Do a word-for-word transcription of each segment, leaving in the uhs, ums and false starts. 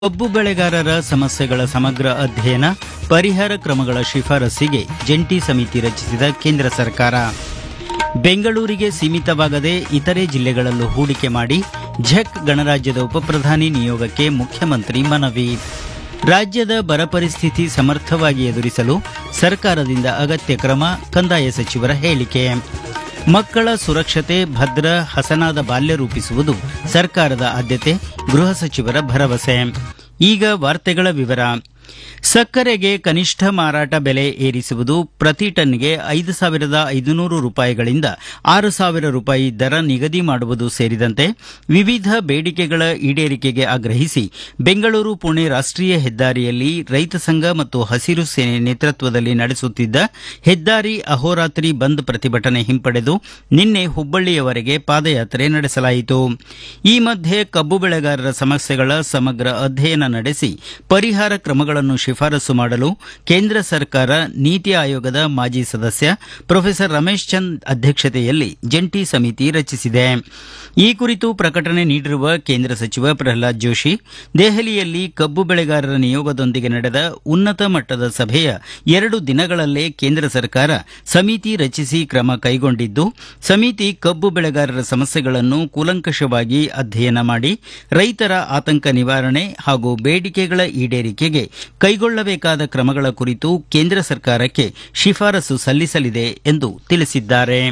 ಕಬ್ಬು ಬೆಳೆಗಾರರ ಸಮಸ್ಯೆಗಳ ಸಮಗ್ರ ಅಧ್ಯಯನ, ಪರಿಹಾರ ಕ್ರಮಗಳ ಶಿಫಾರಸ್ಸಿಗೆ ಜಂಟಿ ಸಮಿತಿ ರಚಿಸಿದ ಕೇಂದ್ರ ಸರ್ಕಾರ. ಬೆಂಗಳೂರಿಗೆ ಸೀಮಿತವಾಗದೆ ಇತರೆ ಜಿಲ್ಲೆಗಳಲ್ಲೂ ಹೂಡಿಕೆ ಮಾಡಿ ಝೆಕ್ ಗಣರಾಜ್ಯದ ಉಪಪ್ರಧಾನಿ ನಿಯೋಗಕ್ಕೆ ಮುಖ್ಯಮಂತ್ರಿ ಮನವಿ. ರಾಜ್ಯದ ಬರ ಪರಿಸ್ಥಿತಿ ಸಮರ್ಥವಾಗಿ ಎದುರಿಸಲು ಸರ್ಕಾರದಿಂದ ಅಗತ್ಯ ಕ್ರಮ, ಕಂದಾಯ ಸಚಿವರ ಹೇಳಿಕೆ. ಮಕ್ಕಳ ಸುರಕ್ಷತೆ, ಭದ್ರ ಹಸನಾದ ಬಾಲ್ಯ ರೂಪಿಸುವುದು ಸರ್ಕಾರದ ಆದ್ಯತೆ, ಗೃಹ ಸಚಿವರ ಭರವಸೆ. ಈಗ ವಾರ್ತೆಗಳ ವಿವರ. ಸಕ್ಕರೆಗೆ ಕನಿಷ್ಠ ಮಾರಾಟ ಬೆಲೆ ಏರಿಸುವುದು, ಪ್ರತಿ ಟನ್ಗೆ ಐದು ಸಾವಿರದ ಐದುನೂರು ರೂಪಾಯಿಗಳಿಂದ ಆರು ಸಾವಿರ ರೂಪಾಯಿ ದರ ನಿಗದಿ ಮಾಡುವುದು ಸೇರಿದಂತೆ ವಿವಿಧ ಬೇಡಿಕೆಗಳ ಈಡೇರಿಕೆಗೆ ಆಗ್ರಹಿಸಿ ಬೆಂಗಳೂರು ಪುಣೆ ರಾಷ್ಟೀಯ ಹೆದ್ದಾರಿಯಲ್ಲಿ ರೈತ ಸಂಘ ಮತ್ತು ಹಸಿರು ಸೇನೆ ನೇತೃತ್ವದಲ್ಲಿ ನಡೆಸುತ್ತಿದ್ದ ಹೆದ್ದಾರಿ ಅಹೋರಾತ್ರಿ ಬಂದ್ ಪ್ರತಿಭಟನೆ ಹಿಂಪಡೆದು ನಿನ್ನೆ ಹುಬ್ಬಳ್ಳಿಯವರೆಗೆ ಪಾದಯಾತ್ರೆ ನಡೆಸಲಾಯಿತು. ಈ ಮಧ್ಯೆ ಕಬ್ಬು ಬೆಳೆಗಾರರ ಸಮಸ್ಯೆಗಳ ಸಮಗ್ರ ಅಧ್ಯಯನ ನಡೆಸಿ ಪರಿಹಾರ ಕ್ರಮಗಳನ್ನು ಶಿಫಾರಸು ಮಾಡಲು ಕೇಂದ್ರ ಸರ್ಕಾರ ನೀತಿ ಆಯೋಗದ ಮಾಜಿ ಸದಸ್ಯ ಪ್ರೊಫೆಸರ್ ರಮೇಶ್ ಚಂದ್ ಅಧ್ಯಕ್ಷತೆಯಲ್ಲಿ ಜಂಟಿ ಸಮಿತಿ ರಚಿಸಿದೆ. ಈ ಕುರಿತು ಪ್ರಕಟಣೆ ನೀಡಿರುವ ಕೇಂದ್ರ ಸಚಿವ ಪ್ರಹ್ಲಾದ್ ಜೋಶಿ, ದೆಹಲಿಯಲ್ಲಿ ಕಬ್ಬು ಬೆಳೆಗಾರರ ನಿಯೋಗದೊಂದಿಗೆ ನಡೆದ ಉನ್ನತ ಮಟ್ಟದ ಸಭೆಯ ಎರಡು ದಿನಗಳಲ್ಲೇ ಕೇಂದ್ರ ಸರ್ಕಾರ ಸಮಿತಿ ರಚಿಸಿ ಕ್ರಮ ಕೈಗೊಂಡಿದ್ದು, ಸಮಿತಿ ಕಬ್ಬು ಬೆಳೆಗಾರರ ಸಮಸ್ಯೆಗಳನ್ನು ಕೂಲಂಕಷವಾಗಿ ಅಧ್ಯಯನ ಮಾಡಿ ರೈತರ ಆತಂಕ ನಿವಾರಣೆ ಹಾಗೂ ಬೇಡಿಕೆಗಳ ಈಡೇರಿಕೆಗೆ ಕೈಗೊಳ್ಳಬೇಕಾದ ಕ್ರಮಗಳ ಕುರಿತು ಕೇಂದ್ರ ಸರ್ಕಾರಕ್ಕೆ ಶಿಫಾರಸು ಸಲ್ಲಿಸಲಿದೆ ಎಂದು ತಿಳಿಸಿದ್ದಾರೆ.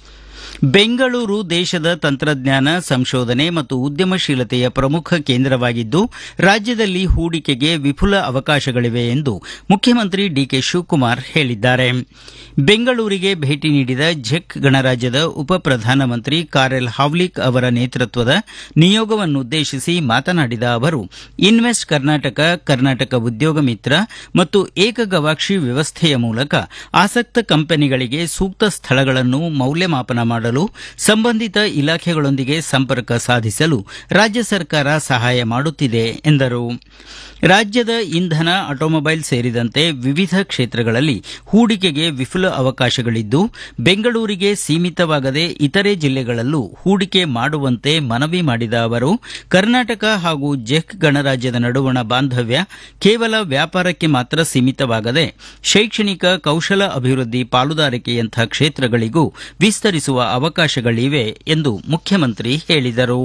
ಬೆಂಗಳೂರು ದೇಶದ ತಂತ್ರಜ್ಞಾನ, ಸಂಶೋಧನೆ ಮತ್ತು ಉದ್ಯಮಶೀಲತೆಯ ಪ್ರಮುಖ ಕೇಂದ್ರವಾಗಿದ್ದು, ರಾಜ್ಯದಲ್ಲಿ ಹೂಡಿಕೆಗೆ ವಿಪುಲ ಅವಕಾಶಗಳಿವೆ ಎಂದು ಮುಖ್ಯಮಂತ್ರಿ ಡಿಕೆ ಶಿವಕುಮಾರ್ ಹೇಳಿದ್ದಾರೆ. ಬೆಂಗಳೂರಿಗೆ ಭೇಟಿ ನೀಡಿದ ಝೆಕ್ ಗಣರಾಜ್ಯದ ಉಪ ಪ್ರಧಾನಮಂತ್ರಿ ಕಾರೆಲ್ ಹಾವ್ಲಿಕ್ ಅವರ ನೇತೃತ್ವದ ನಿಯೋಗವನ್ನುದ್ದೇಶಿಸಿ ಮಾತನಾಡಿದ ಅವರು, ಇನ್ವೆಸ್ಟ್ ಕರ್ನಾಟಕ, ಕರ್ನಾಟಕ ಉದ್ಯೋಗ ಮಿತ್ರ ಮತ್ತು ಏಕ ಗವಾಕ್ಷಿ ವ್ಯವಸ್ಥೆಯ ಮೂಲಕ ಆಸಕ್ತ ಕಂಪನಿಗಳಿಗೆ ಸೂಕ್ತ ಸ್ಥಳಗಳನ್ನು ಮೌಲ್ಯಮಾಪನ ಮಾಡಲು ಸಂಬಂಧಿತ ಇಲಾಖೆಗಳೊಂದಿಗೆ ಸಂಪರ್ಕ ಸಾಧಿಸಲು ರಾಜ್ಯ ಸರ್ಕಾರ ಸಹಾಯ ಮಾಡುತ್ತಿದೆ ಎಂದರು. ರಾಜ್ಯದ ಇಂಧನ, ಆಟೋಮೊಬೈಲ್ ಸೇರಿದಂತೆ ವಿವಿಧ ಕ್ಷೇತ್ರಗಳಲ್ಲಿ ಹೂಡಿಕೆಗೆ ವಿಪುಲ ಅವಕಾಶಗಳಿದ್ದು, ಬೆಂಗಳೂರಿಗೆ ಸೀಮಿತವಾಗದೆ ಇತರೆ ಜಿಲ್ಲೆಗಳಲ್ಲೂ ಹೂಡಿಕೆ ಮಾಡುವಂತೆ ಮನವಿ ಮಾಡಿದ ಅವರು, ಕರ್ನಾಟಕ ಹಾಗೂ ಝೆಕ್ ಗಣರಾಜ್ಯದ ನಡುವಣ ಬಾಂಧವ್ಯ ಕೇವಲ ವ್ಯಾಪಾರಕ್ಕೆ ಮಾತ್ರ ಸೀಮಿತವಾಗದೆ ಶೈಕ್ಷಣಿಕ, ಕೌಶಲ ಅಭಿವೃದ್ಧಿ, ಪಾಲುದಾರಿಕೆಯಂಥ ಕ್ಷೇತ್ರಗಳಿಗೂ ವಿಸ್ತರಿಸುವ ಅವಕಾಶಗಳಿವೆ ಎಂದು ಮುಖ್ಯಮಂತ್ರಿ ಹೇಳಿದರು.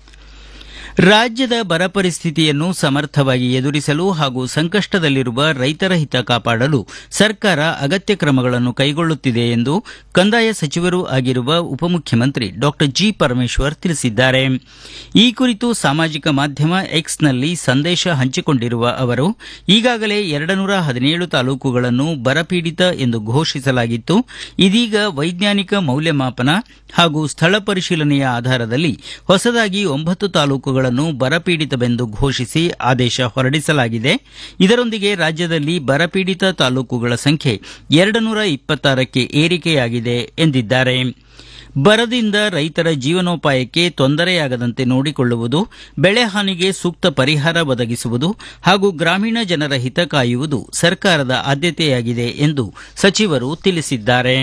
ರಾಜ್ಯದ ಬರ ಪರಿಸ್ಥಿತಿಯನ್ನು ಸಮರ್ಥವಾಗಿ ಎದುರಿಸಲು ಹಾಗೂ ಸಂಕಷ್ಟದಲ್ಲಿರುವ ರೈತರ ಹಿತ ಕಾಪಾಡಲು ಸರ್ಕಾರ ಅಗತ್ಯ ಕ್ರಮಗಳನ್ನು ಕೈಗೊಳ್ಳುತ್ತಿದೆ ಎಂದು ಕಂದಾಯ ಸಚಿವರೂ ಆಗಿರುವ ಉಪಮುಖ್ಯಮಂತ್ರಿ ಡಾ ಜಿ ಪರಮೇಶ್ವರ್ ತಿಳಿಸಿದ್ದಾರೆ. ಈ ಕುರಿತು ಸಾಮಾಜಿಕ ಮಾಧ್ಯಮ ಎಕ್ಸ್ನಲ್ಲಿ ಸಂದೇಶ ಹಂಚಿಕೊಂಡಿರುವ ಅವರು, ಈಗಾಗಲೇ ಎರಡುನೂರ ಹದಿನೇಳು ತಾಲೂಕುಗಳನ್ನು ಬರಪೀಡಿತ ಎಂದು ಘೋಷಿಸಲಾಗಿತ್ತು. ಇದೀಗ ವೈಜ್ಞಾನಿಕ ಮೌಲ್ಯಮಾಪನ ಹಾಗೂ ಸ್ಥಳ ಪರಿಶೀಲನೆಯ ಆಧಾರದಲ್ಲಿ ಹೊಸದಾಗಿ ಒಂಬತ್ತು ತಾಲೂಕುಗಳನ್ನು ಬರಪೀಡಿತವೆಂದು ಘೋಷಿಸಿ ಆದೇಶ ಹೊರಡಿಸಲಾಗಿದೆ. ಇದರೊಂದಿಗೆ ರಾಜ್ಯದಲ್ಲಿ ಬರಪೀಡಿತ ತಾಲೂಕುಗಳ ಸಂಖ್ಯೆ ಎರಡು ನೂರ ಇಪ್ಪತ್ತಾರಕ್ಕೆ ಏರಿಕೆಯಾಗಿದೆ ಎಂದಿದ್ದಾರೆ. ಬರದಿಂದ ರೈತರ ಜೀವನೋಪಾಯಕ್ಕೆ ತೊಂದರೆಯಾಗದಂತೆ ನೋಡಿಕೊಳ್ಳುವುದು, ಬೆಳೆ ಹಾನಿಗೆ ಸೂಕ್ತ ಪರಿಹಾರ ಒದಗಿಸುವುದು ಹಾಗೂ ಗ್ರಾಮೀಣ ಜನರ ಹಿತ ಕಾಯುವುದು ಸರ್ಕಾರದ ಆದ್ಯತೆಯಾಗಿದೆ ಎಂದು ಸಚಿವರು ತಿಳಿಸಿದ್ದಾರೆ.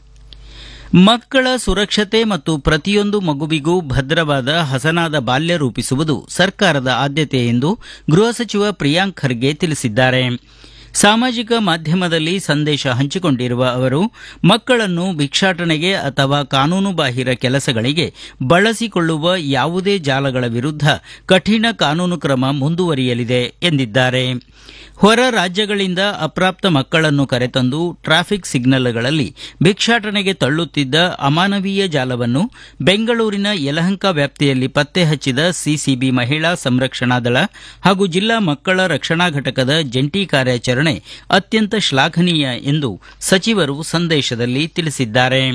ಮಕ್ಕಳ ಸುರಕ್ಷತೆ ಮತ್ತು ಪ್ರತಿಯೊಂದು ಮಗುವಿಗೂ ಭದ್ರವಾದ ಹಸನಾದ ಬಾಲ್ಯ ರೂಪಿಸುವುದು ಸರ್ಕಾರದ ಆದ್ಯತೆ ಎಂದು ಗೃಹ ಸಚಿವ ಪ್ರಿಯಾಂಕ್ ಖರ್ಗೆ ತಿಳಿಸಿದ್ದಾರೆ. ಸಾಮಾಜಿಕ ಮಾಧ್ಯಮದಲ್ಲಿ ಸಂದೇಶ ಹಂಚಿಕೊಂಡಿರುವ ಅವರು, ಮಕ್ಕಳನ್ನು ಭಿಕ್ಷಾಟನೆಗೆ ಅಥವಾ ಕಾನೂನುಬಾಹಿರ ಕೆಲಸಗಳಿಗೆ ಬಳಸಿಕೊಳ್ಳುವ ಯಾವುದೇ ಜಾಲಗಳ ವಿರುದ್ಧ ಕಠಿಣ ಕಾನೂನು ಕ್ರಮ ಮುಂದುವರಿಯಲಿದೆ ಎಂದಿದ್ದಾರೆ. ಹೊರ ರಾಜ್ಯಗಳಿಂದ ಅಪ್ರಾಪ್ತ ಮಕ್ಕಳನ್ನು ಕರೆತಂದು ಟ್ರಾಫಿಕ್ ಸಿಗ್ನಲ್ಗಳಲ್ಲಿ ಭಿಕ್ಷಾಟನೆಗೆ ತಳ್ಳುತ್ತಿದ್ದ ಅಮಾನವೀಯ ಜಾಲವನ್ನು ಬೆಂಗಳೂರಿನ ಯಲಹಂಕ ವ್ಯಾಪ್ತಿಯಲ್ಲಿ ಪತ್ತೆ ಹಚ್ಚಿದ ಸಿಸಿಬಿ ಮಹಿಳಾ ಸಂರಕ್ಷಣಾ ದಳ ಹಾಗೂ ಜಿಲ್ಲಾ ಮಕ್ಕಳ ರಕ್ಷಣಾ ಘಟಕದ ಜಂಟಿ ಕಾರ್ಯಾಚರಣೆ ಅತ್ಯಂತ ಶ್ಲಾಘನೀಯ ಎಂದು ಸಚಿವರು ಸಂದೇಶದಲ್ಲಿ ತಿಳಿಸಿದ್ದಾರೆ.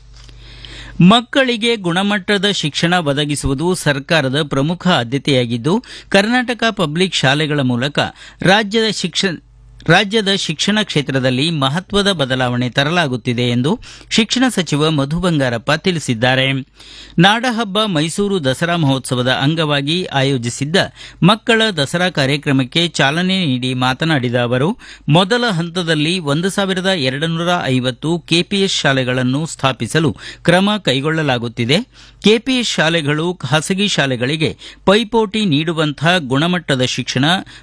ಮಕ್ಕಳಿಗೆ ಗುಣಮಟ್ಟದ ಶಿಕ್ಷಣ ಒದಗಿಸುವುದು ಸರ್ಕಾರದ ಪ್ರಮುಖ ಆದ್ಯತೆಯಾಗಿದ್ದು, ಕರ್ನಾಟಕ ಪಬ್ಲಿಕ್ ಶಾಲೆಗಳ ಮೂಲಕ ರಾಜ್ಯದ ಶಿಕ್ಷಣ ರಾಜ್ಯದ ಶಿಕ್ಷಣ ಕ್ಷೇತ್ರದಲ್ಲಿ ಮಹತ್ವದ ಬದಲಾವಣೆ ತರಲಾಗುತ್ತಿದೆ ಎಂದು ಶಿಕ್ಷಣ ಸಚಿವ ಮಧು ಬಂಗಾರಪ್ಪ ತಿಳಿಸಿದ್ದಾರೆ. ನಾಡಹಬ್ಬ ಮೈಸೂರು ದಸರಾ ಮಹೋತ್ಸವದ ಅಂಗವಾಗಿ ಆಯೋಜಿಸಿದ್ದ ಮಕ್ಕಳ ದಸರಾ ಕಾರ್ಯಕ್ರಮಕ್ಕೆ ಚಾಲನೆ ನೀಡಿ ಮಾತನಾಡಿದ ಅವರು, ಮೊದಲ ಹಂತದಲ್ಲಿ ಒಂದು ಸಾವಿರದ ಎರಡು ನೂರ ಐವತ್ತು ಕೆಪಿಎಸ್ ಶಾಲೆಗಳನ್ನು ಸ್ಥಾಪಿಸಲು ಕ್ರಮ ಕೈಗೊಳ್ಳಲಾಗುತ್ತಿದೆ. ಕೆಪಿಎಸ್ ಶಾಲೆಗಳು ಖಾಸಗಿ ಶಾಲೆಗಳಿಗೆ ಪೈಪೋಟಿ ನೀಡುವಂತಹ ಗುಣಮಟ್ಟದ ಶಿಕ್ಷಣ